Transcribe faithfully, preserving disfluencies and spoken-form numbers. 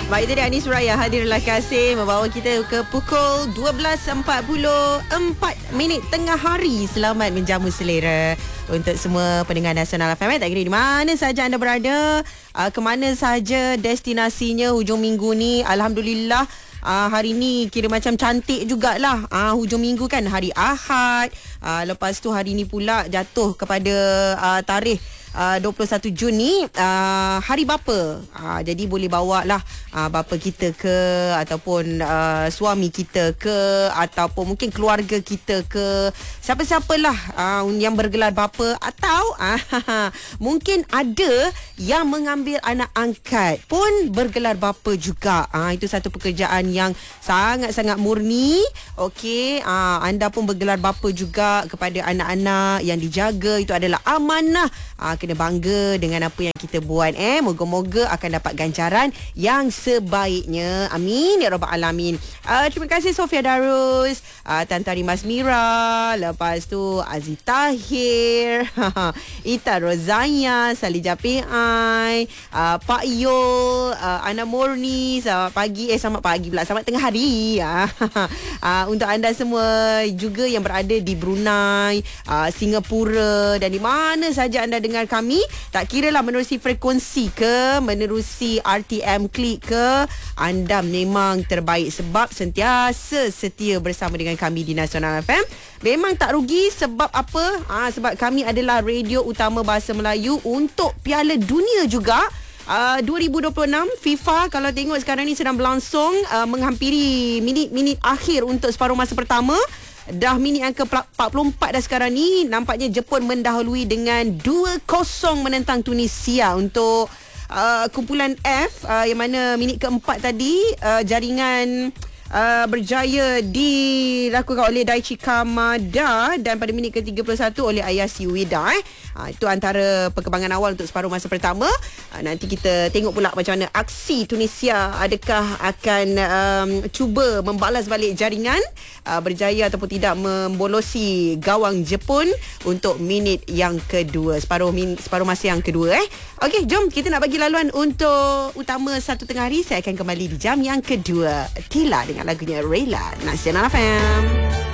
Baik, tadi Anis Suraya hadirlah kasih membawa kita ke pukul dua belas empat puluh empat minit tengah hari. Selamat menjamu selera untuk semua pendengar Nasional F M. Tak kira di mana saja anda berada, uh, ke mana saja destinasinya hujung minggu ni. Alhamdulillah, uh, hari ni kira macam cantik jugalah. Uh, hujung minggu kan, hari Ahad. Uh, lepas tu hari ni pula jatuh kepada uh, tarikh Uh, dua puluh satu Jun ni, uh, hari bapa. Uh, jadi boleh bawa lah uh, bapa kita ke, ataupun uh, suami kita ke, ataupun mungkin keluarga kita ke, siapa-siapalah uh, yang bergelar bapa, atau uh, mungkin ada yang mengambil anak angkat pun bergelar bapa juga. Uh, itu satu pekerjaan yang sangat-sangat murni. Okey, uh, anda pun bergelar bapa juga kepada anak-anak yang dijaga. Itu adalah amanah. Uh, kena bangga dengan apa yang kita buat. Eh, moga-moga akan dapat ganjaran yang sebaiknya. Amin ya rabbal alamin. Uh, terima kasih Sofia Darus, uh, Tan Tari Mas Mira, lepas tu Aziz Tahir, Ita Rozanya, Salija P I, uh, Pak Yul, uh, Ana Murni. Selamat pagi, eh selamat pagi pula, selamat tengah hari. uh, untuk anda semua juga yang berada di Brunei, uh, Singapura dan di mana saja anda dengar kami, tak kira lah menerusi frekuensi ke, menerusi R T M Klik ke, anda memang terbaik sebab sentiasa setia bersama dengan kami di Nasional F M. Memang tak rugi. Sebab apa? Ha, sebab kami adalah radio utama bahasa Melayu untuk Piala Dunia juga. Uh, dua ribu dua puluh enam FIFA, kalau tengok sekarang ni sedang berlangsung, uh, menghampiri minit-minit akhir untuk separuh masa pertama. Dah minit yang ke empat puluh empat dah sekarang ni. Nampaknya Jepun mendahului dengan dua kosong menentang Tunisia untuk uh, kumpulan F, uh, yang mana minit keempat tadi uh, jaringan Uh, berjaya dilakukan oleh Daichi Kamada, dan pada minit ke tiga puluh satu oleh Ayase Ueda. eh. uh, Itu antara perkembangan awal untuk separuh masa pertama. uh, Nanti kita tengok pula macam mana aksi Tunisia. Adakah akan um, cuba membalas balik jaringan, uh, berjaya ataupun tidak membolosi gawang Jepun untuk minit yang kedua, separuh, min, separuh masa yang kedua. eh. Okey, jom kita nak bagi laluan untuk utama satu tengah hari. Saya akan kembali di jam yang kedua. Tila dengan lagunya Rela, Nasional F M.